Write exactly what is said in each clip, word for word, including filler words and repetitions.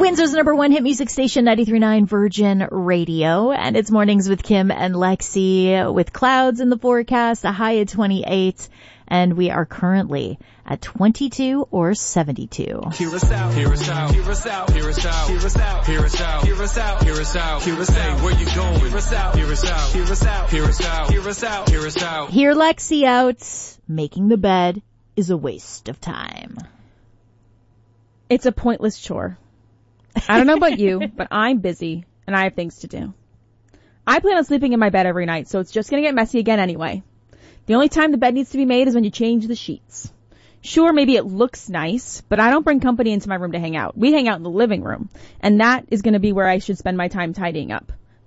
Windsor's number one hit music station, ninety-three point nine Virgin Radio. And it's Mornings with Kim and Lexi with clouds in the forecast, a high of twenty-eight. And we are currently at twenty-two or seventy-two. Hear us out, hear us out, hear us out, hear us out, hear us out, hear us out, hear us out, hear us out, hear us out, where you going? Hear us out, hear us out, hear us out, hear us out, hear us out, hear us out. Hear Lexi out. Making the bed is a waste of time. It's a pointless chore. I don't know about you, but I'm busy and I have things to do. I plan on sleeping in my bed every night, so it's just going to get messy again anyway. The only time the bed needs to be made is when you change the sheets. Sure, maybe it looks nice, but I don't bring company into my room to hang out. We hang out in the living room, and that is going to be where I should spend my time tidying up.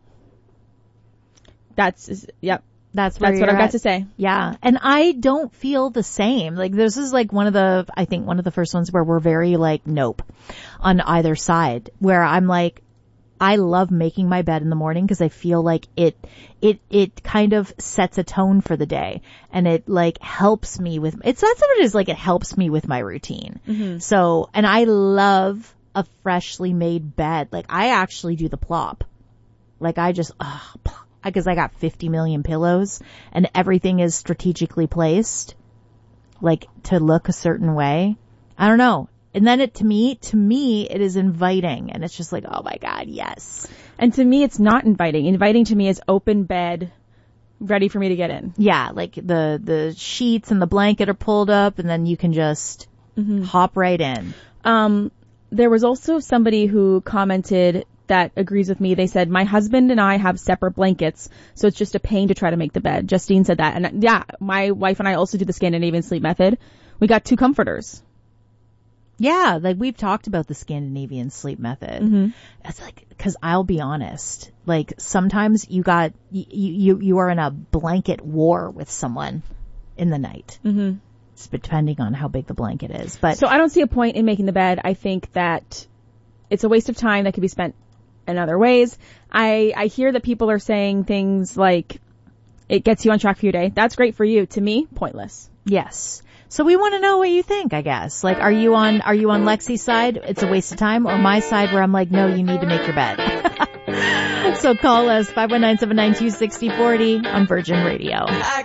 That's, yep. That's, where That's what I've at. got to say. Yeah. And I don't feel the same. Like, this is like one of the, I think one of the first ones where we're very like, nope, on either side, where I'm like, I love making my bed in the morning because I feel like it, it, it kind of sets a tone for the day, and it like helps me with, it's that's what it is, like it helps me with my routine. Mm-hmm. So, and I love a freshly made bed. Like, I actually do the plop. Like, I just, oh, because I got fifty million pillows and everything is strategically placed, like, to look a certain way. I don't know. And then it, to me, to me, it is inviting, and it's just like, oh my God, yes. And to me, it's not inviting. Inviting to me is open bed, ready for me to get in. Yeah, like the, the sheets and the blanket are pulled up, and then you can just mm-hmm. hop right in. Um, there was also somebody who commented that agrees with me. They said, my husband and I have separate blankets, so it's just a pain to try to make the bed. Justine said that. And yeah, my wife and I also do the Scandinavian sleep method. We got two comforters. Yeah, like we've talked about the Scandinavian sleep method. Mm-hmm. It's like, cause I'll be honest, like sometimes you got, you, you, you are in a blanket war with someone in the night. Mm-hmm. It's depending on how big the blanket is. But so I don't see a point in making the bed. I think that it's a waste of time that could be spent in other ways. I, I hear that people are saying things like it gets you on track for your day. That's great for you. To me, pointless. Yes. So we want to know what you think, I guess. Like, are you on, are you on Lexi's side? It's a waste of time, or my side where I'm like, no, you need to make your bed. So call us five one nine, seven nine two, six oh four oh on Virgin Radio.